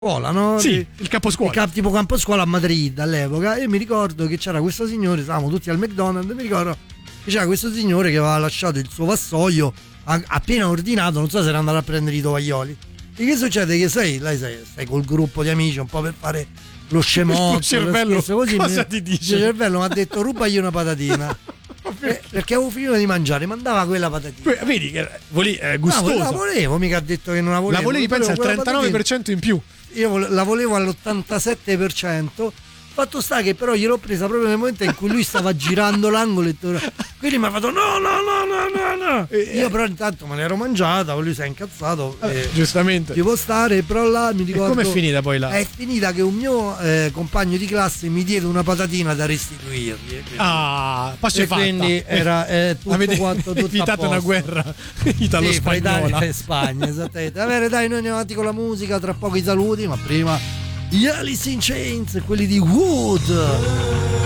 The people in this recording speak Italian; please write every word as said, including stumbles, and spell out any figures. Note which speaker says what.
Speaker 1: scuola, no?
Speaker 2: Sì, il caposcuola.
Speaker 1: Il cap- tipo campo scuola a Madrid all'epoca. E mi ricordo che c'era questo signore, stavamo tutti al McDonald's, e mi ricordo che c'era questo signore che aveva lasciato il suo vassoio a- appena ordinato, non so se era andato a prendere i tovaglioli. E che succede? Che sei, lei sei, stai col gruppo di amici un po' per fare lo scemotto,
Speaker 2: il cervello,
Speaker 1: lo così,
Speaker 2: cosa
Speaker 1: mi,
Speaker 2: ti dice?
Speaker 1: Il cervello mi ha detto rubagli una patatina. Eh, perché avevo finito di mangiare, mandava quella patatina.
Speaker 2: Vedi che voli- è
Speaker 1: No,
Speaker 2: gustosa.
Speaker 1: la volevo, mica ha detto che non la volevo.
Speaker 2: La volevi, pensa, al
Speaker 1: quella
Speaker 2: trentanove per
Speaker 1: patatina.
Speaker 2: cento in più.
Speaker 1: Io vole- la volevo all'ottantasette per cento. Fatto sta che però gliel'ho presa proprio nel momento in cui lui stava girando l'angolo e tor- quindi mi ha fatto no no no no no no.
Speaker 2: E-
Speaker 1: Io però intanto me l'ero mangiata, lui si è incazzato,
Speaker 2: Eh,
Speaker 1: e
Speaker 2: giustamente.
Speaker 1: ci può stare, però là mi
Speaker 2: E
Speaker 1: ricordo
Speaker 2: com'è finita poi là?
Speaker 1: è finita che un mio eh, compagno di classe mi diede una patatina da restituirgli, e quindi,
Speaker 2: Ah, pace
Speaker 1: e
Speaker 2: fatta.
Speaker 1: quindi era eh, tutto
Speaker 2: Avete
Speaker 1: quanto tutto a
Speaker 2: evitato una
Speaker 1: posto.
Speaker 2: guerra
Speaker 1: Sì, fra
Speaker 2: italo-spagnola.
Speaker 1: Italia e Spagna, esattamente. Va bene, dai, noi andiamo avanti con la musica, tra poco i saluti, ma prima gli Alice in Chains, quelli di Wood.